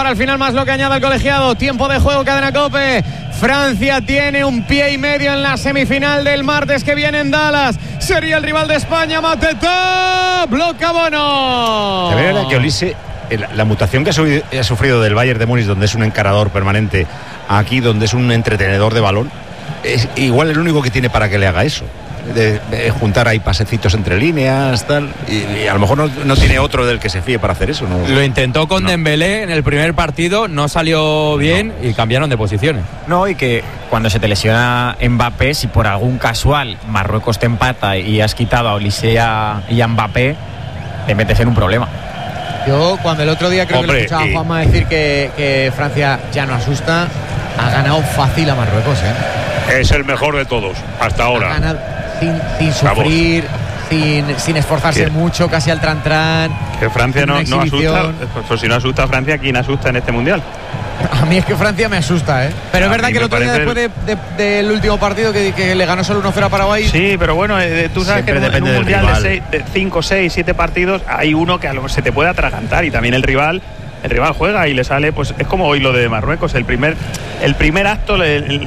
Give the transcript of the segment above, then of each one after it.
para el final, más lo que añade el colegiado. Tiempo de juego, cadena COPE. Francia tiene un pie y medio en la semifinal del martes que viene en Dallas. Sería el rival de España, Mateta. Bloca Bono. De verdad que Olise, la mutación que ha sufrido del Bayern de Múnich, donde es un encarador permanente, aquí donde es un entretenedor de balón, es igual el único que tiene para que le haga eso. De juntar ahí pasecitos entre líneas, tal, y a lo mejor no tiene otro del que se fíe para hacer eso, ¿no? Lo intentó con Dembélé en el primer partido, no salió bien y cambiaron de posiciones. No, y que cuando se te lesiona Mbappé, si por algún casual Marruecos te empata y has quitado a Olise y a Mbappé, te metes en un problema. Yo cuando el otro día creo que le escuchaba a Juanma decir que Francia ya no asusta, ha ganado fácil a Marruecos, Es el mejor de todos, hasta ahora. Ha ganado sin sufrir, sin esforzarse mucho, casi al tran-tran. Que Francia no asusta. Pues si no asusta a Francia, ¿quién asusta en este mundial? A mí es que Francia me asusta, Pero es verdad que el otro día, después del último partido que le ganó solo 1-0 a Paraguay. Sí, pero bueno, tú sabes que en un mundial de 5, 6, 7 partidos hay uno que a lo mejor se te puede atragantar, y también el rival juega y le sale, pues es como hoy lo de Marruecos. El primer acto,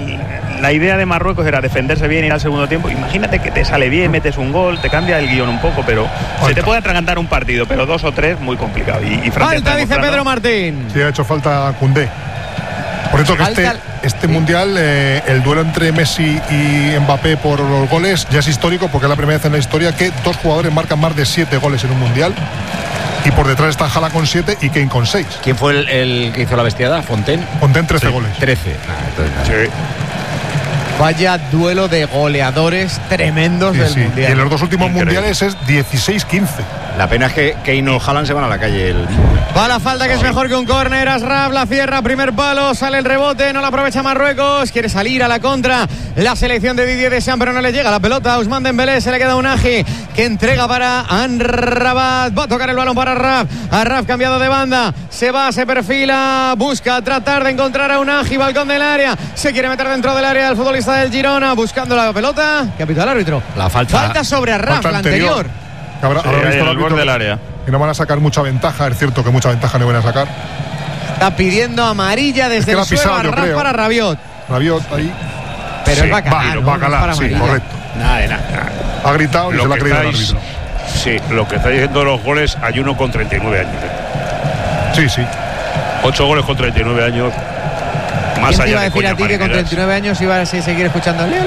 la idea de Marruecos era defenderse bien, ir al segundo tiempo. Imagínate que te sale bien, metes un gol, te cambia el guión un poco, pero se te puede atragantar un partido, pero 2 o 3 muy complicado. Y Francia falta, dice Pedro Martín. Sí, ha hecho falta Koundé. Por eso que este mundial, el duelo entre Messi y Mbappé por los goles ya es histórico, porque es la primera vez en la historia que 2 jugadores marcan más de 7 goles en un mundial. Y por detrás está Haaland con 7 y Kane con 6. ¿Quién fue el que hizo la bestiada? ¿Fontaine? Fontaine 13 goles. 13. Sí. Vaya duelo de goleadores tremendos del mundial. Y en los 2 últimos mundiales es 16-15. La pena es que Kane o Haaland se van a la calle. Va la falta, que es mejor que un córner. Asraf la cierra, primer palo, sale el rebote, no la aprovecha Marruecos, quiere salir a la contra la selección de Didier Deschamps, pero no le llega la pelota a Ousmane Dembélé. Se le queda Unagi, que entrega para Amrabat, va a tocar el balón para Arraf cambiado de banda, se va, se perfila, busca tratar de encontrar a Unagi, balcón del área, se quiere meter dentro del área del futbolista del Girona, buscando la pelota. ¿Qué ha pitado el árbitro? La falta sobre Arraf, la anterior. Habrá visto el borde del área. Que no van a sacar mucha ventaja. Es cierto que mucha ventaja no van a sacar. Está pidiendo amarilla desde el suelo a Arraf para Rabiot. Rabiot ahí. Pero es bacalá, bacalá, sí, correcto. Nada. Ha gritado y se lo ha creído el árbitro. Sí, lo que está diciendo de los goles, hay uno con 39 años. Sí. 8 goles con 39 años. Más ¿Quién te allá iba a de decir a ti que con 39 años iba a seguir escuchando Leo?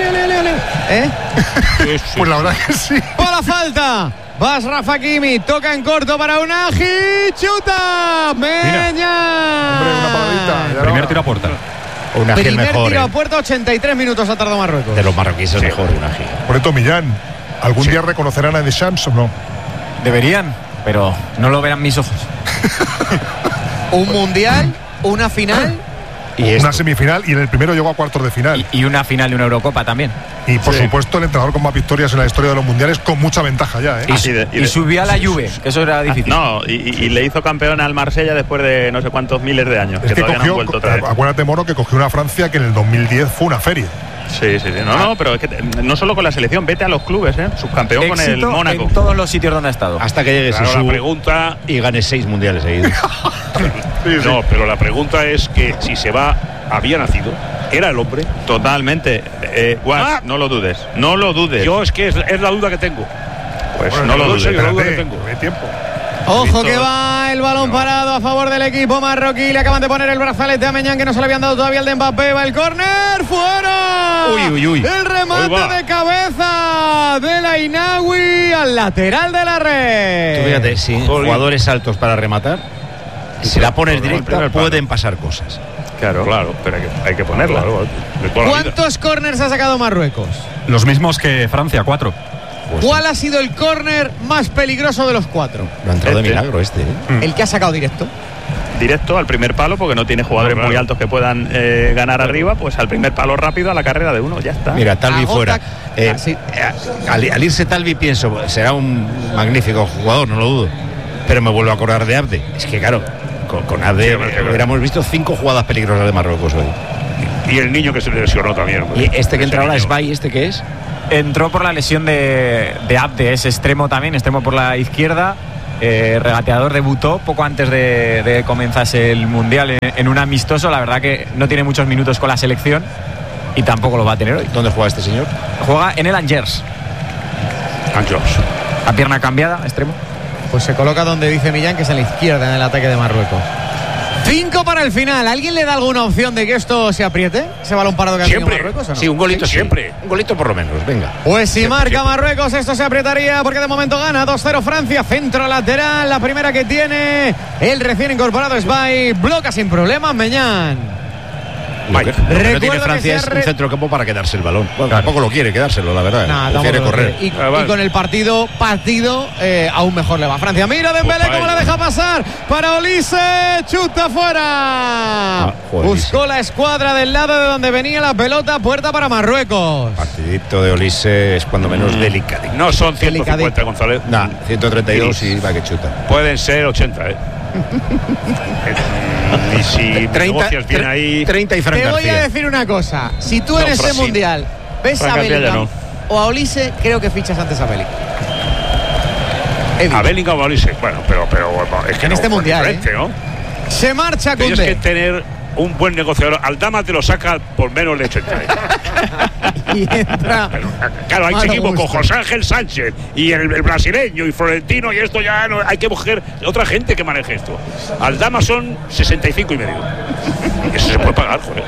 Sí. Pues la verdad que sí. ¡Por la falta! Vas Rafa Hakimi, toca en corto para Unagi, chuta, Meña. Hombre, una paradita. Primer tiro a puerta. Unagi Primer mejor, tiro a puerta, 83 minutos ha tardado Marruecos. de los marroquíes es mejor Unagi. Por esto, Millán, ¿algún día reconocerán a Deschamps o no? Deberían, pero no lo verán mis ojos. Un mundial, una final. Y una semifinal, y en el primero llegó a cuartos de final. Y una final de una Eurocopa también. Y por supuesto el entrenador con más victorias en la historia de los mundiales, con mucha ventaja ya, Y subió a la Juve, que eso era difícil. No, y le hizo campeón al Marsella después de no sé cuántos miles de años. Es que todavía cogió, no han vuelto otra vez. acuérdate, Moro, que cogió una Francia que en el 2010 fue una feria. Sí. No, pero es que no solo con la selección, vete a los clubes, subcampeón con el Mónaco. En todos los sitios donde ha estado. Hasta que llegues Claro, la pregunta, y ganes 6 mundiales seguidos. no, pero la pregunta es que si se va, había nacido, era el hombre. Totalmente. No lo dudes. No lo dudes. Yo es que es la duda que tengo. Pues Bueno, no lo en dudes. serio, la duda que tengo. De tiempo. Ojo que va el balón parado a favor del equipo marroquí. Le acaban de poner el brazalete a Meñán, que no se le habían dado todavía el de Mbappé. Va el córner, fuera. Uy. El remate de cabeza de la Inawi al lateral de la red. Tú fíjate, sin jugadores altos para rematar, si la pones directa pueden pasar cosas. Claro, pero hay que ponerla. ¿Cuántos córners ha sacado Marruecos? Los mismos que Francia, 4. ¿Cuál ha sido el córner más peligroso de los 4? Lo ha entrado de milagro este. El que ha sacado directo. Directo al primer palo, porque no tiene jugadores muy altos que puedan ganar arriba, pues al primer palo rápido a la carrera de uno, ya está. Mira, Talvi fuera. Sí. Al irse Talvi pienso, será un magnífico jugador, no lo dudo, pero me vuelvo a acordar de Abde. Es que claro, con Abde hubiéramos visto 5 jugadas peligrosas de Marruecos hoy. Y el niño que se lesionó también. Y este que entra ahora es Bay, ¿este qué es? Entró por la lesión de Abde, es extremo también, extremo por la izquierda. regateador, debutó poco antes de que comenzase el Mundial en un amistoso. La verdad que no tiene muchos minutos con la selección y tampoco lo va a tener hoy. ¿Dónde juega este señor? Juega en el Angers. A pierna cambiada, extremo. Pues se coloca donde dice Millán, que es a la izquierda en el ataque de Marruecos. 5 para el final. ¿Alguien le da alguna opción de que esto se apriete? ¿Ese balón parado que ha tenido Marruecos o no? Sí, un golito siempre. Un golito por lo menos, venga. Pues si marca Marruecos, esto se apretaría porque de momento gana 2-0 Francia. Centro lateral, la primera que tiene el recién incorporado Esbay. Bloca sin problemas Meñán. No tiene Francia es un centrocampo para quedarse el balón. Bueno, tampoco lo quiere quedárselo, la verdad. Prefiere correr. Y con el partido aún mejor le va a Francia. Mira Dembélé cómo la deja pasar para Olise. Chuta fuera. Buscó la escuadra del lado de donde venía la pelota. Puerta para Marruecos. Partidito de Olise es cuando menos delicado. No son 150, González. No, 132 y va que chuta. Pueden ser 80, y si 30, negocias bien ahí. 30 y Fran Te voy García. a decir una cosa. Si tú en este mundial ves a Bellingham o a Olise, creo que fichas antes a Bellingham. A Bellingham o a Olise. Bueno, pero es que en este mundial, ¿no? Se marcha Koundé. Tienes que tener un buen negociador. Aldama te lo saca por menos de 80. Y entra. Claro, ahí seguimos con José Ángel Sánchez y el brasileño y Florentino, y esto ya no, hay que buscar otra gente que maneje esto. Aldama son 65 y medio. Eso se puede pagar, joder.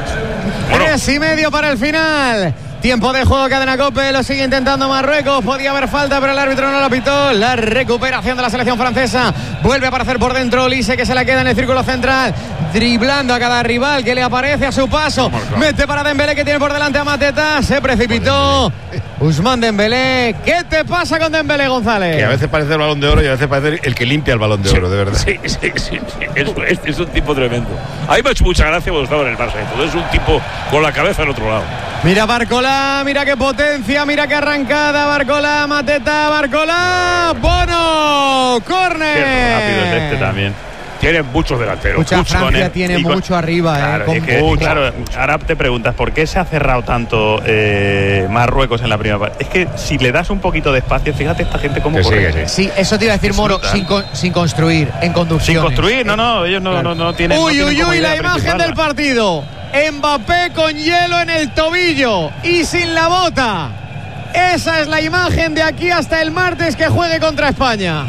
3,5 para el final. Tiempo de juego, cadena COPE, lo sigue intentando Marruecos. Podía haber falta, pero el árbitro no la pitó. La recuperación de la selección francesa. Vuelve a aparecer por dentro Olise, que se la queda en el círculo central, driblando a cada rival que le aparece a su paso. Mete para Dembélé, que tiene por delante a Mateta. Se precipitó Ousmane Dembélé. ¿Qué te pasa con Dembélé, González? Que a veces parece el Balón de Oro y a veces parece el que limpia el Balón de Oro, de verdad. Sí. Es un tipo tremendo. A mí me ha hecho mucha gracia cuando estaba en el Barça. Entonces es un tipo con la cabeza al otro lado. Mira Barcola, mira qué potencia, mira qué arrancada. Barcola, Mateta, Barcola. Bono, córner. Qué rápido es este también. Tienen muchos delanteros. Francia tiene mucho arriba. Claro, ahora te preguntas, ¿por qué se ha cerrado tanto Marruecos en la primera parte? Es que si le das un poquito de espacio, fíjate esta gente cómo corre. Sí, eso te iba a decir, Moro, sin construir, en conducción. Sin construir, no, ellos no tienen. Uy, la imagen del partido. Mbappé con hielo en el tobillo y sin la bota. Esa es la imagen de aquí hasta el martes que juegue contra España.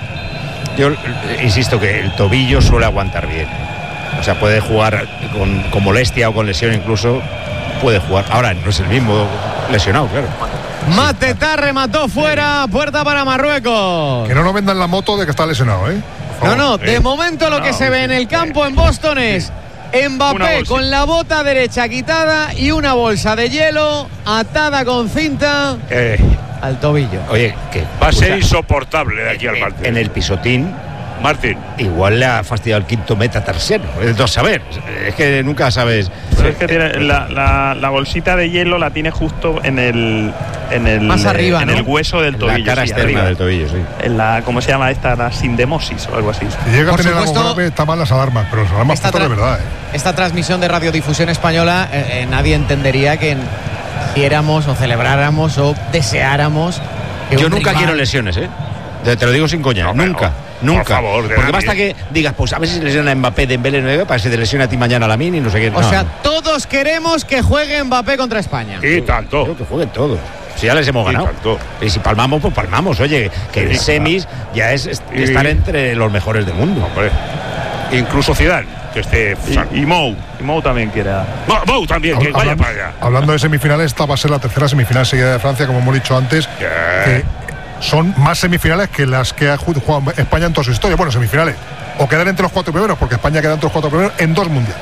Yo insisto que el tobillo suele aguantar bien. O sea, puede jugar con molestia o con lesión incluso. Puede jugar. Ahora no es el mismo lesionado, claro. Mateta remató fuera. Puerta para Marruecos. Que no nos vendan la moto de que está lesionado, ¿eh? No, de momento lo que se ve en el campo en Boston es Mbappé con la bota derecha quitada y una bolsa de hielo atada con cinta al tobillo. Oye, que va a ser insoportable de aquí al martes. En el pisotín, Martín, igual le ha fastidiado el quinto metatarsiano. Entonces, saber, es que nunca sabes. Pero es que tiene la bolsita de hielo la tiene justo en el más arriba, en el hueso del tobillo. La cara externa del tobillo, sí. En ¿cómo se llama esta? La sindemosis o algo así. Si llega a tener algo grave, está mal las alarmas, pero las alarmas puestas de verdad. Esta transmisión de radiodifusión española, nadie entendería que hiciéramos o celebráramos o deseáramos que yo nunca quiero lesiones, te lo digo sin coña, nunca. Por favor, porque basta que digas, pues a ver si se lesiona a Mbappé, Dembélé, para que se te lesione a ti mañana a Lamine y no sé qué. O sea, todos queremos que juegue Mbappé contra España. Y tanto. Creo que jueguen todos. Si ya les hemos ganado. Y si palmamos, pues palmamos. Oye, que en semis ya es estar entre los mejores del mundo. Hombre. Incluso Zidane, que esté. Y Mou también quiere. Mou también, que vaya para allá. Hablando de semifinales, esta va a ser la tercera semifinal seguida de Francia, como hemos dicho antes. Que son más semifinales que las que ha jugado España en toda su historia. Bueno, semifinales. O quedar entre los 4 primeros, porque España queda entre los 4 primeros en 2 mundiales.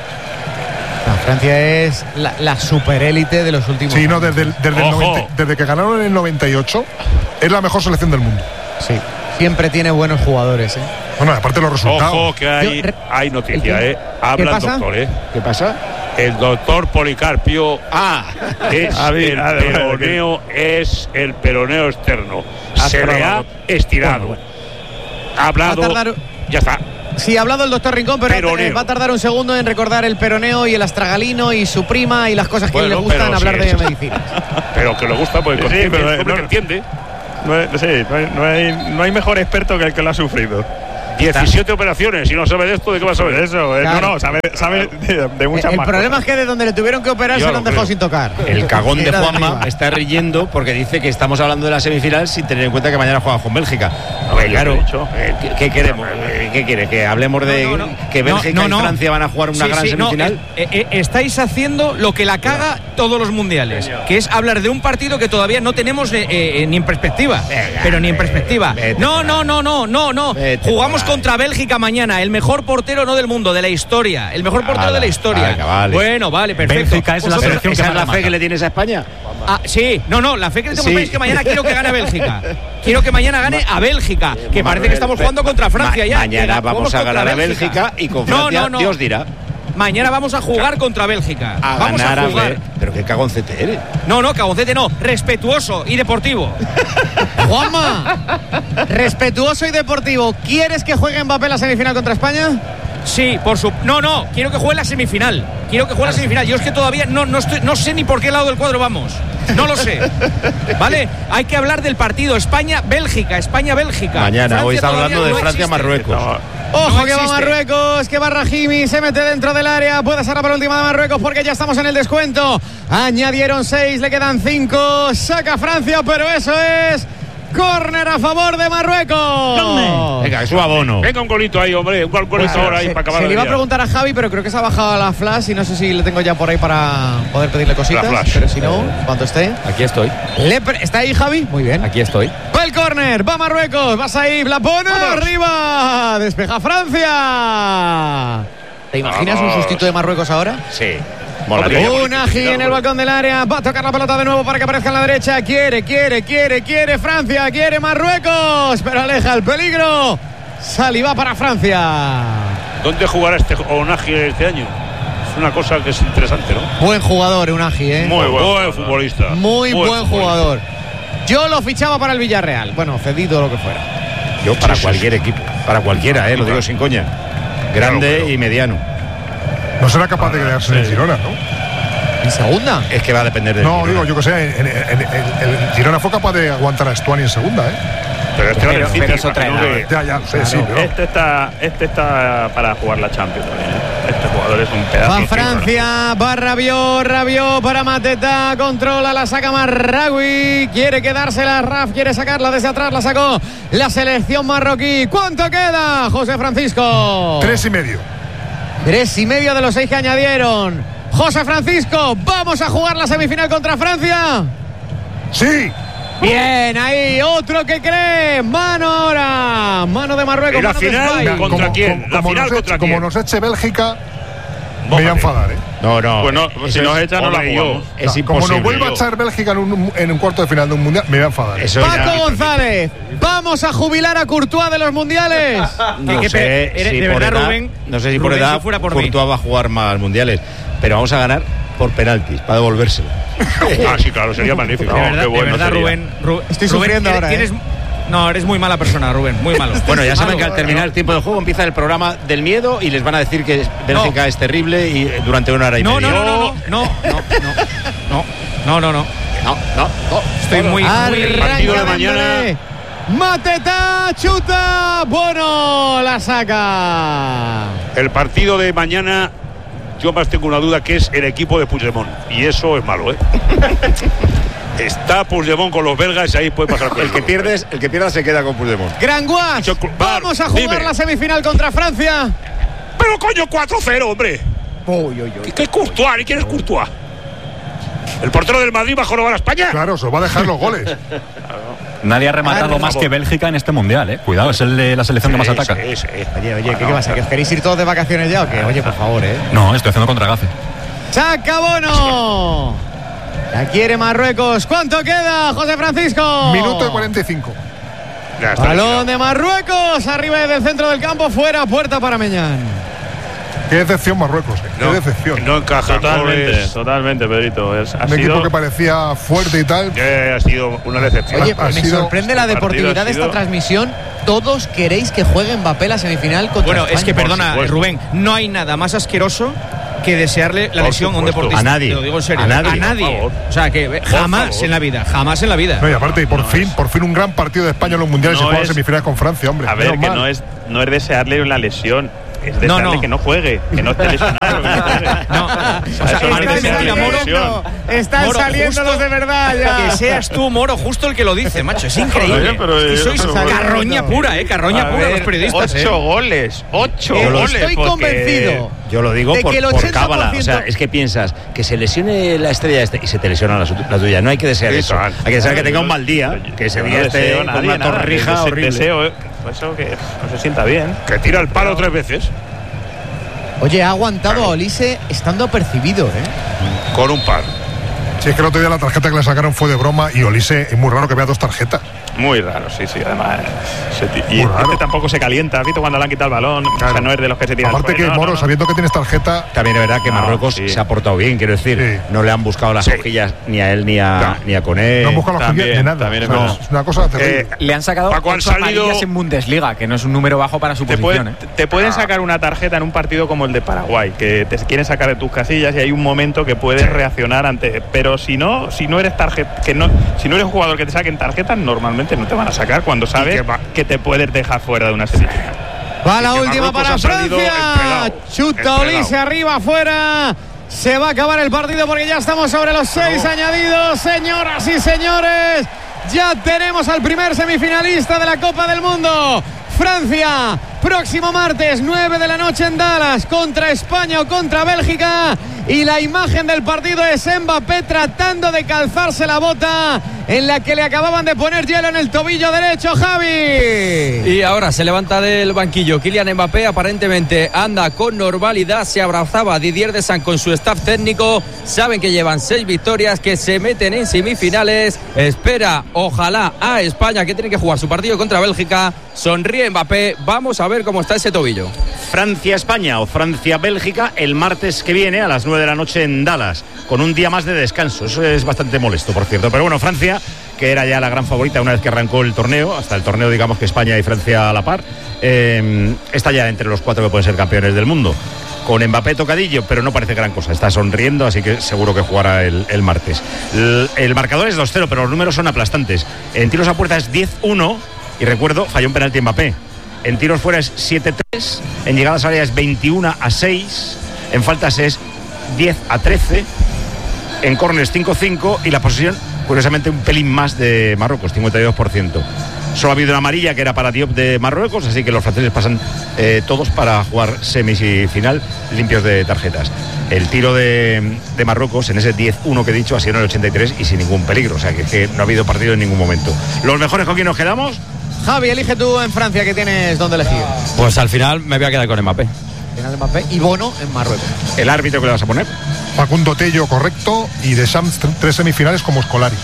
Francia es la superélite de los últimos años. Sí, desde que ganaron en el 98, es la mejor selección del mundo. Sí, siempre tiene buenos jugadores. Bueno, aparte de los resultados. Ojo, que hay noticia, Habla el doctor, ¿Qué pasa? El doctor Policarpio es el peroneo externo. Se le ha estirado. Ha hablado. Ya está. Sí, ha hablado el doctor Rincón, pero va a tardar un segundo en recordar el peroneo y el astragalino y su prima y las cosas que le gustan hablar de medicina. Pero que le gusta, porque el hombre que entiende. No hay mejor experto que el que lo ha sufrido. 17 operaciones, si no sabe de esto, ¿de qué va a saber? Eso, claro. sabe de muchas El más problema cosas. es que de donde le tuvieron que operar se lo han dejado sin tocar. El cagón de Era Juanma arriba. está riendo porque dice que estamos hablando de la semifinal sin tener en cuenta que mañana juega con Bélgica. Claro, ¿qué queremos? ¿Qué quiere? ¿Que hablemos de que Bélgica y Francia van a jugar una gran semifinal? Estáis haciendo lo que la caga todos los mundiales, que es hablar de un partido que todavía no tenemos ni en perspectiva. Pero ni en perspectiva. No. Jugamos contra Bélgica mañana, el mejor portero no del mundo, de la historia. El mejor portero de la historia. Vale. Bueno, vale, perfecto. Bélgica es la selección ¿Esa que es la fe que le tienes a España? Sí, la fe que le tengo a España es que mañana quiero que gane a Bélgica. Quiero que mañana gane a Bélgica, que parece que estamos jugando contra Francia ya. Mañana vamos a ganar a Bélgica y con Francia Dios dirá. Mañana vamos a jugar contra Bélgica. Vamos ganar a jugar. Pero qué cagoncete eres. No, cagoncete no. Respetuoso y deportivo. Juanma, respetuoso y deportivo. ¿Quieres que juegue Mbappé la semifinal contra España? Sí, No, quiero que juegue la semifinal. Yo es que todavía no sé ni por qué lado del cuadro vamos. No lo sé. ¿Vale? Hay que hablar del partido España-Bélgica. Mañana, hoy está hablando de no Francia-Marruecos. Ojo que va Marruecos, que va Rahimi, se mete dentro del área, puede ser la penúltima de Marruecos porque ya estamos en el descuento. Añadieron 6, le quedan 5, saca Francia, pero eso es córner a favor de Marruecos. Venga, que suba Bono. Venga, un golito ahí, hombre, un golito ahora ahí para acabar. Se le iba a el día. preguntar a Javi, pero creo que se ha bajado la flash y no sé si le tengo ya por ahí para poder pedirle cositas. La flash. Pero si no, cuando esté. Aquí estoy. ¿Está ahí Javi? Muy bien. Aquí estoy. Va el córner, va Marruecos, vas ahí, la pone arriba, despeja Francia. ¿Te imaginas un sustito de Marruecos ahora? Sí. Un ají en el balcón del área, va a tocar la pelota de nuevo para que aparezca en la derecha. Quiere Francia, quiere Marruecos, pero aleja el peligro. Saliva para Francia. ¿Dónde jugará Onaji este año? Es una cosa que es interesante, ¿no? Buen jugador, Unagi, ¿eh? Muy buen futbolista. Muy buen jugador. Yo lo fichaba para el Villarreal. Bueno, cedido o lo que fuera. Yo para cualquier equipo, para cualquiera, lo digo sin coña. Grande Claro. y mediano. No será capaz de quedarse en el Girona, ¿no? ¿En segunda? Es que va a depender de. No, digo, yo que sé, el Girona fue capaz de aguantar a Stuani en segunda, ¿eh? Pero este Pero City, es otra imagino edad. que- Ya, sí, pero. Este está para jugar la Champions también. Este jugador es un pedazo. Va Francia, va Rabiot para Mateta, controla, la saca Marraoui, quiere quedársela, Raf quiere sacarla desde atrás, la sacó la selección marroquí. ¿Cuánto queda, José Francisco? 3,5. 3,5 de los 6 que añadieron. José Francisco, ¿vamos a jugar la semifinal contra Francia? ¡Sí! Bien, ahí, otro que cree. Mano ahora. Mano de Marruecos. ¿Y la mano de final? España. ¿Contra quién? ¿La final contra quién? Como nos eche Bélgica, me voy a enfadar, ¿eh? No. Pues no, si nos echan no la hombre, yo. jugamos. Es Como imposible. nos vuelva a echar Bélgica en un cuarto de final de un mundial, me voy a enfadar. Eso Paco ya- González, ¿vamos a jubilar a Courtois de los mundiales? No Que- sé eres- si de por verdad, edad, Rubén, no sé si por Rubén, edad si fuera por mí. Courtois va a jugar más mundiales, pero vamos a ganar por penaltis para devolvérselo. Ah, sí, claro, sería magnífico. De verdad, Qué bueno de verdad, sería. Rubén. Estoy Rubén, sufriendo ahora, No, eres muy mala persona, Rubén, muy malo. Bueno, ya saben que al Malo. terminar el tiempo de juego empieza el programa del miedo y les van a decir que Bélgica es terrible y durante una hora y No, media. no. Estoy muy partido de mañana. Dembélé. Mateta, chuta, bueno, la saca. El partido de mañana, yo más tengo una duda, que es el equipo de Puigdemont. Y eso es malo, ¿eh? Está Puigdemont con los belgas y ahí puede pasar El que pierda se queda con Puigdemont. Granguas, vamos a jugar dime. la semifinal contra Francia. Pero coño, 4-0, hombre. ¿Qué es Courtois? ¿Y quién es Courtois? ¿El portero del Madrid va a jorobar a España? Claro, se os va a dejar los goles. Nadie ha rematado Por más favor. que Bélgica en este mundial, ¿eh? Cuidado, es el de la selección que más ataca. Sí. Oye, ¿qué pasa? ¿Que os queréis ir todos de vacaciones ya o qué? Oye, por favor, No, estoy haciendo contragafe. ¡Saca Bono! La quiere Marruecos. ¿Cuánto queda, José Francisco? Minuto y 45. Ya está Balón liquidado. de Marruecos, arriba del centro del campo, fuera, puerta para Meñán. Qué decepción Marruecos, ¿eh? Qué decepción. No encaja Totalmente, Pedrito. Ha Un sido equipo que parecía fuerte y tal. Ha sido una decepción. Oye, Ha me sido- sorprende la el partido deportividad ha de esta sido- transmisión. Todos queréis que juegue Mbappé la semifinal contra Bueno, es que España. perdona, supuesto. Rubén, no hay nada más asqueroso que desearle la lesión a un deportista. A nadie. Te lo digo en serio. A nadie. O sea, que jamás en la vida. No, y aparte, por fin un gran partido de España en los mundiales se juega en semifinales con Francia, hombre. A ver, que no es desearle una lesión. Es desearle que no juegue, que no esté lesionado. Están saliendo los de verdad ya. Que seas tú, Moro, justo el que lo dice, macho. Es increíble. Que sois carroña pura, carroña pura los periodistas. 8 goles. Estoy convencido. Yo lo digo por cábala. 80%... O sea, es que piensas que se lesione la estrella y se te lesiona la tuya. No hay que desear eso. Hay que desear que tenga un mal día, que ese día esté con una torrija horrible. Eso que no se sienta bien. Que tira el palo 3 veces. Oye, ha aguantado a Olise estando apercibido, Con un par. Sí, es que el otro día la tarjeta que le sacaron fue de broma y Olise es muy raro que vea 2 tarjetas. Muy raro, sí, además. Y tampoco se calienta. ¿Has visto cuando le han quitado el balón? Claro. O sea, no es de los que se tiran. Aparte que Moro, sabiendo que tienes tarjeta. También es verdad que Marruecos se ha portado bien, quiero decir. No le han buscado las hojillas ni a él ni a Koné. No han buscado las hojillas de nada. Es una cosa terrible. Le han sacado 8 amarillas en Bundesliga, que no es un número bajo para su posición. Te pueden sacar una tarjeta en un partido como el de Paraguay, que te quieren sacar de tus casillas y hay un momento que puedes reaccionar ante. Pero si no eres si no eres un jugador que te saquen tarjetas, normalmente no te van a sacar cuando sabes que te puedes dejar fuera de una semifinal. Va la última para Francia. Chuta Olise arriba, afuera. Se va a acabar el partido porque ya estamos sobre los 6 añadidos. Señoras y señores, ya tenemos al primer semifinalista de la Copa del Mundo. Francia, próximo martes 9 de la noche en Dallas, contra España o contra Bélgica. Y la imagen del partido es Mbappé tratando de calzarse la bota en la que le acababan de poner hielo en el tobillo derecho, Javi. Y ahora se levanta del banquillo Kylian Mbappé, aparentemente anda con normalidad, se abrazaba a Didier Deschamps con su staff técnico, saben que llevan 6 victorias, que se meten en semifinales, espera ojalá a España, que tiene que jugar su partido contra Bélgica, sonríe Mbappé, vamos a ver cómo está ese tobillo. Francia-España o Francia-Bélgica el martes que viene a las 9 de la noche en Dallas, con un día más de descanso. Eso es bastante molesto, por cierto. Pero bueno, Francia, que era ya la gran favorita una vez que arrancó el torneo, hasta el torneo digamos que España y Francia a la par, está ya entre los 4 que pueden ser campeones del mundo. Con Mbappé tocadillo, pero no parece gran cosa. Está sonriendo, así que seguro que jugará el martes. El marcador es 2-0, pero los números son aplastantes. En tiros a puerta es 10-1, y recuerdo, falló un penalti Mbappé. En tiros fuera es 7-3, en llegadas a área es 21-6, en faltas es 10-13, en córners 5-5 y la posesión, curiosamente, un pelín más de Marruecos, 52%. Solo ha habido una amarilla que era para Diop de Marruecos, así que los franceses pasan todos para jugar semifinal limpios de tarjetas. El tiro de Marruecos en ese 10-1 que he dicho ha sido en el 83 y sin ningún peligro, o sea que no ha habido partido en ningún momento. ¿Los mejores con quién nos quedamos? Javi, elige tú en Francia, que tienes dónde elegir. Pues al final me voy a quedar con Mbappé. Final Mbappé y Bono en Marruecos. ¿El árbitro que le vas a poner? Facundo Tello, correcto, y Deschamps 3 semifinales como Scolari.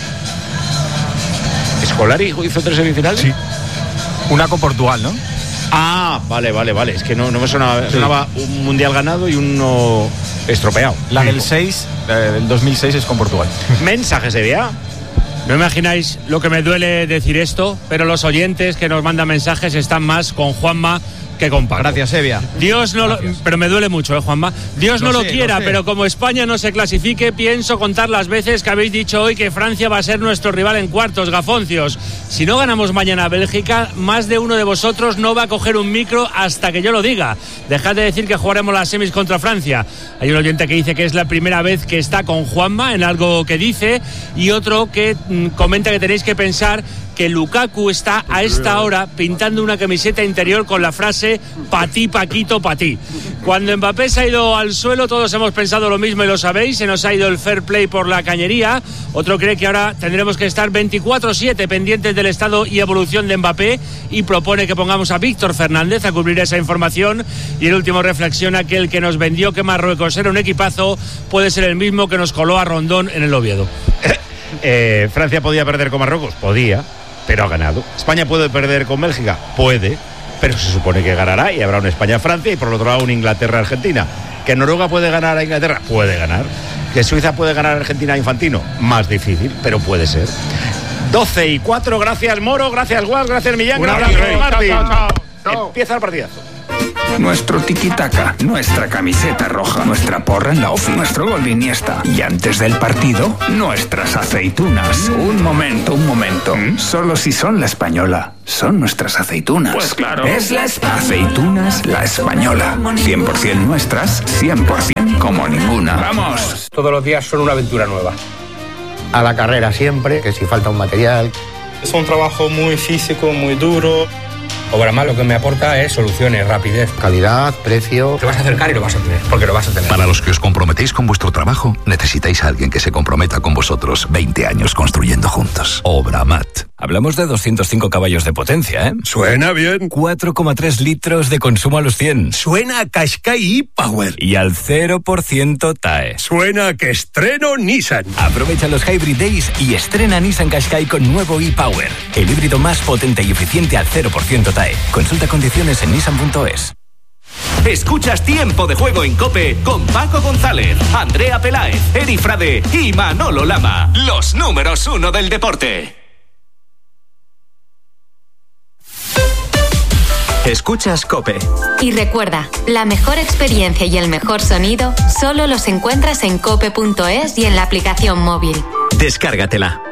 ¿Scolari hizo 3 semifinales? Sí. Una con Portugal, ¿no? Ah, vale. Es que no me sonaba un mundial ganado y uno estropeado. La del 6, del 2006 es con Portugal. Mensajes de día. No imagináis lo que me duele decir esto, pero los oyentes que nos mandan mensajes están más con Juanma que con Paco. Gracias, Evia. Dios no pero me duele mucho, Juanma. Dios no lo quiera, pero como España no se clasifique, pienso contar las veces que habéis dicho hoy que Francia va a ser nuestro rival en cuartos, gafoncios. Si no ganamos mañana a Bélgica, más de uno de vosotros no va a coger un micro hasta que yo lo diga. Dejad de decir que jugaremos las semis contra Francia. Hay un oyente que dice que es la primera vez que está con Juanma en algo que dice, y otro que comenta que tenéis que pensar que Lukaku está a esta hora pintando una camiseta interior con la frase "pa' ti, Paquito, pa' ti". Cuando Mbappé se ha ido al suelo, todos hemos pensado lo mismo y lo sabéis, se nos ha ido el fair play por la cañería. Otro cree que ahora tendremos que estar 24/7 pendientes del estado y evolución de Mbappé y propone que pongamos a Víctor Fernández a cubrir esa información. Y el último reflexiona que el que nos vendió que Marruecos era un equipazo puede ser el mismo que nos coló a Rondón en el Oviedo. Francia podía perder con Marruecos, podía, pero ha ganado. España puede perder con Bélgica, puede, pero se supone que ganará y habrá un España-Francia y por el otro lado un Inglaterra-Argentina. ¿Que Noruega puede ganar a Inglaterra? Puede ganar. ¿Que Suiza puede ganar a Argentina a Infantino? Más difícil, pero puede ser. 12:04, gracias Moro, gracias Guas, gracias Millán, gracias Martín. Empieza el partidazo. nuestro tiki-taka, nuestra camiseta roja, nuestra porra en la ofi, nuestro gol de Iniesta. Y antes del partido, nuestras aceitunas. Un momento. Solo si son La Española. Son nuestras aceitunas. Pues claro. Es Aceitunas La Española. 100% nuestras, 100% como ninguna. ¡Vamos! Todos los días son una aventura nueva. A la carrera siempre, que si falta un material. Es un trabajo muy físico, muy duro. Obramat lo que me aporta es soluciones, rapidez. Calidad, precio. Te vas a acercar y lo vas a tener, porque lo vas a tener. Para los que os comprometéis con vuestro trabajo, necesitáis a alguien que se comprometa con vosotros. 20 años construyendo juntos. Obramat. Hablamos de 205 caballos de potencia, ¿eh? Suena bien. 4,3 litros de consumo a los 100. Suena a Qashqai e-Power. Y al 0% TAE. Suena a que estreno Nissan. Aprovecha los Hybrid Days y estrena Nissan Qashqai con nuevo e-Power. El híbrido más potente y eficiente al 0% TAE. Consulta condiciones en nissan.es. Escuchas Tiempo de Juego en COPE con Paco González, Andrea Peláez, Eri Frade y Manolo Lama. Los números 1 del deporte. Escuchas COPE. Y recuerda, la mejor experiencia y el mejor sonido solo los encuentras en cope.es y en la aplicación móvil. Descárgatela.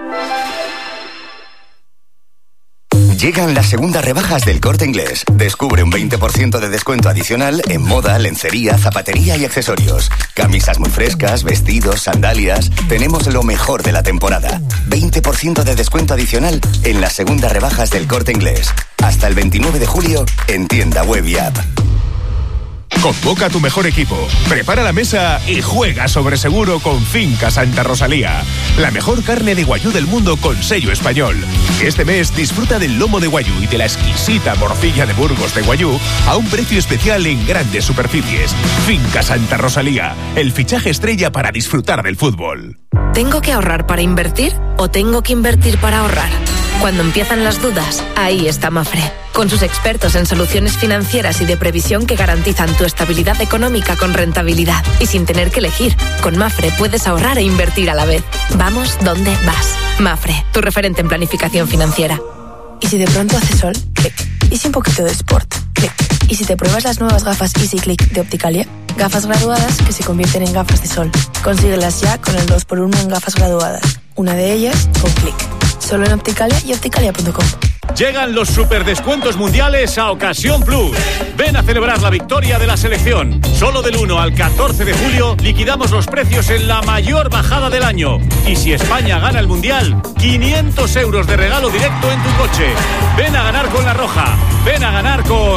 Llegan las segundas rebajas del Corte Inglés. Descubre un 20% de descuento adicional en moda, lencería, zapatería y accesorios. Camisas muy frescas, vestidos, sandalias. Tenemos lo mejor de la temporada. 20% de descuento adicional en las segundas rebajas del Corte Inglés. Hasta el 29 de julio en tienda web y app. Convoca a tu mejor equipo, prepara la mesa y juega sobre seguro con Finca Santa Rosalía. La mejor carne de guayú del mundo con sello español. Este mes disfruta del lomo de guayú y de la exquisita morcilla de Burgos de guayú a un precio especial en grandes superficies. Finca Santa Rosalía, el fichaje estrella para disfrutar del fútbol. ¿Tengo que ahorrar para invertir o tengo que invertir para ahorrar? Cuando empiezan las dudas, ahí está Mafre, con sus expertos en soluciones financieras y de previsión que garantizan tu estabilidad económica con rentabilidad y sin tener que elegir. Con Mafre puedes ahorrar e invertir a la vez. Vamos donde vas. Mafre, tu referente en planificación financiera. ¿Y si de pronto hace sol? Clic. ¿Y si un poquito de sport? Clic. ¿Y si te pruebas las nuevas gafas Easy Click de Opticalia? Gafas graduadas que se convierten en gafas de sol. Consíguelas ya con el 2x1 en gafas graduadas. Una de ellas con Clic. Solo en Opticalia y opticalia.com. Llegan los superdescuentos mundiales a Ocasión Plus. Ven a celebrar la victoria de la selección. Solo del 1 al 14 de julio liquidamos los precios en la mayor bajada del año. Y si España gana el mundial, 500 euros de regalo directo en tu coche. Ven a ganar con La Roja. Ven a ganar con